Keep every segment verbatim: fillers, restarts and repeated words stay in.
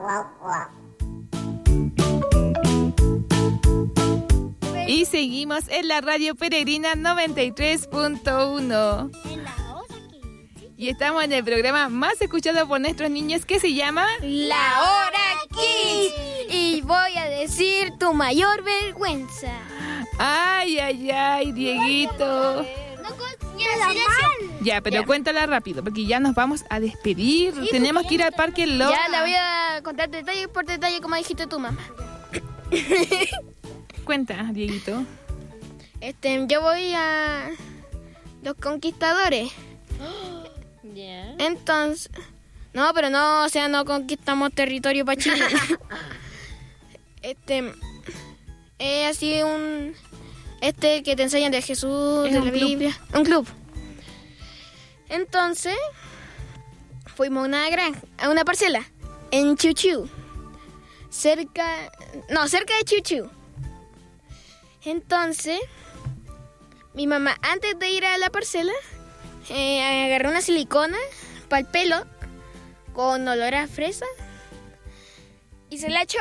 Y seguimos en la Radio Peregrina noventa y tres punto uno. Y estamos en el programa más escuchado por nuestros niños que se llama La Hora Kids. Y voy a decir tu mayor vergüenza. Ay, ay, ay, Dieguito. Ya, pero ya. Cuéntala rápido, porque ya nos vamos a despedir. Sí, tenemos que ir al Parque Loa. Ya, la voy a contar detalle por detalle como dijiste tu mamá. Cuenta, Dieguito. Este, yo voy a Los Conquistadores. Yeah. Entonces, no, pero no, o sea, no conquistamos territorio para Chile. Este, es así un, este que te enseñan de Jesús, es de un la club. Biblia, un club. Entonces, fuimos a una granja, a una parcela, en Chuchu, cerca, no, cerca de Chuchu. Entonces, mi mamá, antes de ir a la parcela, eh, agarró una silicona para el pelo con olor a fresa y se la echó.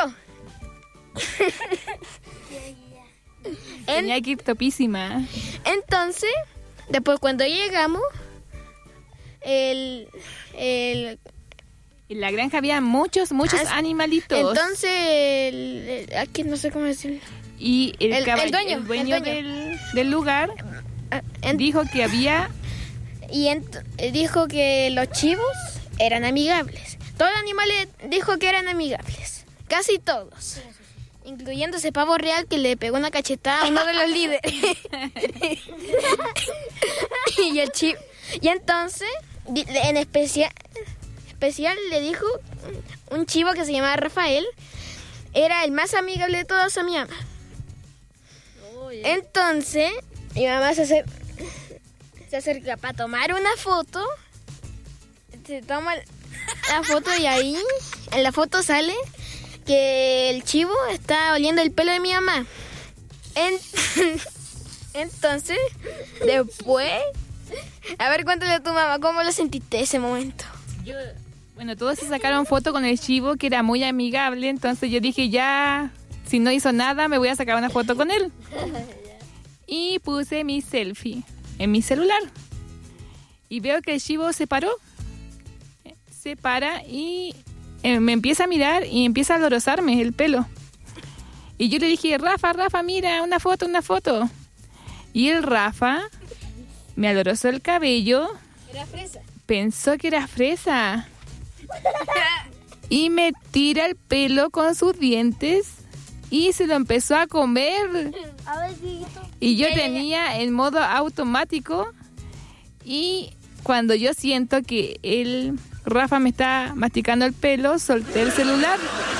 Tenía que ir topísima. Entonces, después cuando llegamos, el, el en la granja había muchos, muchos ah, animalitos. Entonces, el, el, aquí no sé cómo decirlo. Y el, el, caball- el dueño, el dueño el dueño. Del, del lugar En, dijo que había... Y ent- dijo que los chivos eran amigables. Todos los animales dijo que eran amigables. Casi todos. Incluyendo ese pavo real que le pegó una cachetada a uno de los líderes. y el chivo. Y entonces, en especial, especial le dijo un chivo que se llamaba Rafael. Era el más amigable de todos a mi mamá. Entonces, mi mamá se acerca, se acerca para tomar una foto. Se toma la foto y ahí, en la foto sale que el chivo está oliendo el pelo de mi mamá. En, entonces, después, a ver, cuéntale a tu mamá, ¿cómo lo sentiste ese momento? Yo, bueno, todos se sacaron foto con el chivo, que era muy amigable, entonces yo dije, ya, si no hizo nada, me voy a sacar una foto con él. Y puse mi selfie en mi celular. Y veo que el chivo se paró, se para y eh, me empieza a mirar y empieza a olorosarme el pelo. Y yo le dije, Rafa, Rafa, mira, una foto, una foto. Y el Rafa me olorosó el cabello. Era fresa. Pensó que era fresa. Y me tira el pelo con sus dientes y se lo empezó a comer. A ver, y yo tenía en modo automático y cuando yo siento que el Rafa me está masticando el pelo, solté el celular.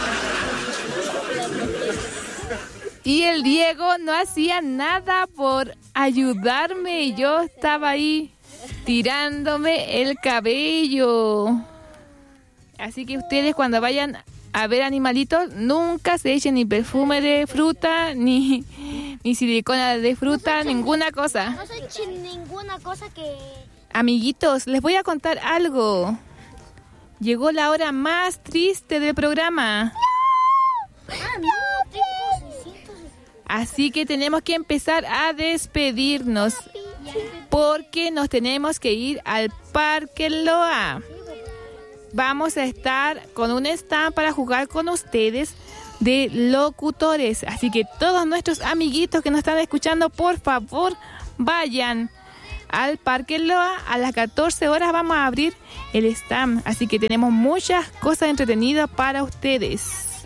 Y el Diego no hacía nada por ayudarme y yo estaba ahí tirándome el cabello. Así que ustedes cuando vayan a ver animalitos, nunca se echen ni perfume de fruta, ni, ni silicona de fruta, no ninguna cosa. No se echen ninguna cosa que... Amiguitos, les voy a contar algo. Llegó la hora más triste del programa. Así que tenemos que empezar a despedirnos porque nos tenemos que ir al Parque Loa. Vamos a estar con un stand para jugar con ustedes de locutores. Así que todos nuestros amiguitos que nos están escuchando, por favor, vayan al Parque Loa. A las catorce horas vamos a abrir el stand. Así que tenemos muchas cosas entretenidas para ustedes.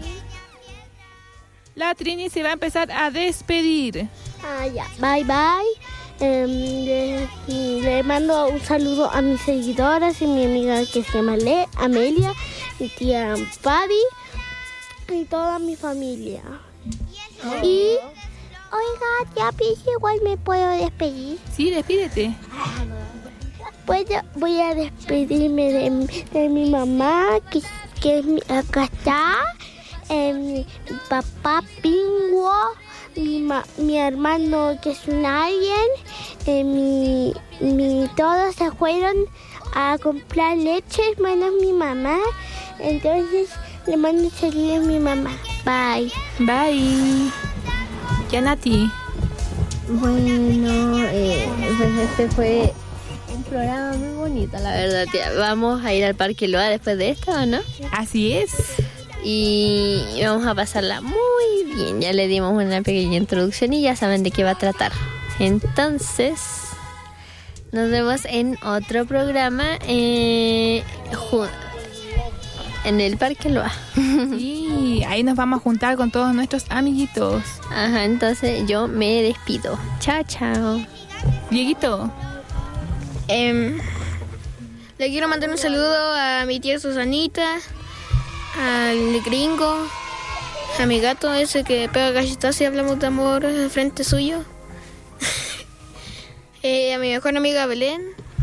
La Trini se va a empezar a despedir. Ah, ya. Bye, bye. Eh, le, le mando un saludo a mis seguidoras y mi amiga que se llama Le, Amelia, mi tía Fabi y toda mi familia. Oh. Y, oiga, tía Pis, igual me puedo despedir. Sí, despídete. Puedo, voy a despedirme de, de mi mamá, que, que es mi, acá está, eh, mi papá Pinguo. Mi, ma, mi hermano que es un alien, eh, mi, mi, todos se fueron a comprar leche, menos mi mamá. Entonces Le mando un saludo a mi mamá. Bye. Bye. Ya, Nati. Bueno, eh, pues este fue un programa muy bonito, la verdad, tía. Vamos a ir al Parque Loa después de esto, ¿o no? Así es. Y vamos a pasarla muy bien. Ya le dimos una pequeña introducción y ya saben de qué va a tratar. Entonces, nos vemos en otro programa eh, ju- en el Parque Loa. Sí, ahí nos vamos a juntar con todos nuestros amiguitos. Ajá, entonces yo me despido. Chao, chao. Dieguito. Em, le quiero mandar un saludo a mi tía Susanita, al gringo, a mi gato ese que pega galletas y hablamos de amor al frente suyo. eh, a mi mejor amiga Belén.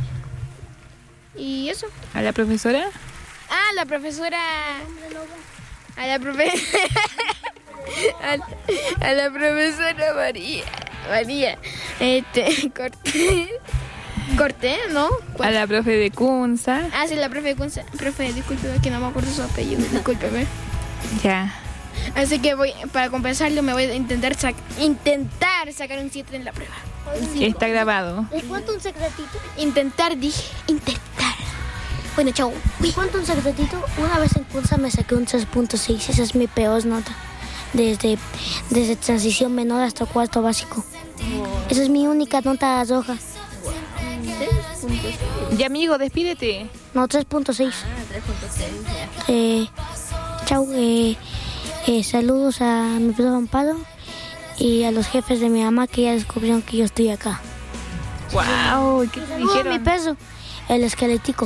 Y eso. A la profesora. Ah, la profesora. A la profe. a, la, a la profesora María. María. Este, Cortés. Cortés, ¿no? A la profe de Kunza. Ah, sí, la profe Kunza. Profe, discúlpeme que no me acuerdo su apellido. Discúlpeme. Ya. Así que voy, para compensarlo, me voy a intentar, sac- intentar sacar un siete en la prueba. Está grabado. ¿Les cuento un secretito? Intentar, dije. Intentar. Bueno, chao. ¿Les cuento un secretito? Una vez en Kunza me saqué un tres punto seis. Esa es mi peor nota. Desde, desde transición menor hasta cuarto básico. Esa es mi única nota roja. Y amigo, despídete. No, tres punto seis. Eh, chau. Eh, eh, saludos a mi profe Amparo y a los jefes de mi mamá que ya descubrieron que yo estoy acá. Wow, ¿qué te Saludos a mi dijeron? peso, el esquelético.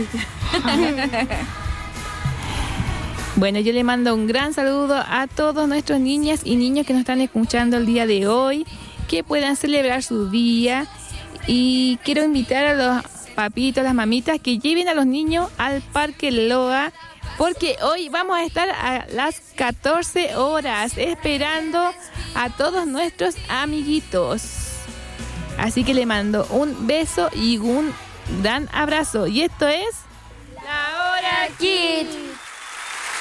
Bueno, yo le mando un gran saludo a todos nuestros niñas y niños que nos están escuchando el día de hoy, que puedan celebrar su día. Y quiero invitar a los papitos, las mamitas, que lleven a los niños al Parque Loa, porque hoy vamos a estar a las catorce horas esperando a todos nuestros amiguitos. Así que le mando un beso y un gran abrazo. Y esto es... La Hora Kids.